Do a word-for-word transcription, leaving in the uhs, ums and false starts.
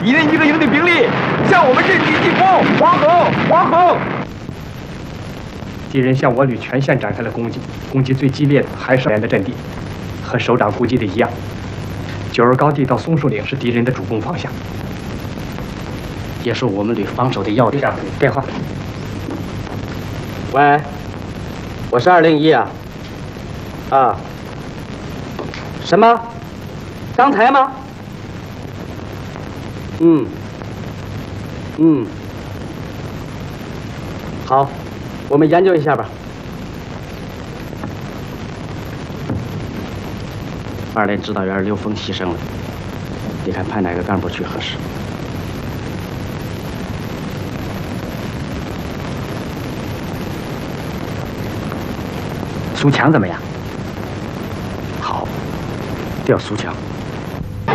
敌人一个营的兵力向我们阵地进攻，黄河，黄河！敌人向我旅全线展开了攻击，攻击最激烈的还是连的阵地，和首长估计的一样，九儿高地到松树岭是敌人的主攻方向，也是我们旅防守的要地。电话。 喂，我是二零一啊。啊。什么？刚才吗？嗯。嗯。好，我们研究一下吧。二连指导员刘峰牺牲了，你看派哪个干部去合适？ 苏强怎么样？好，调苏强。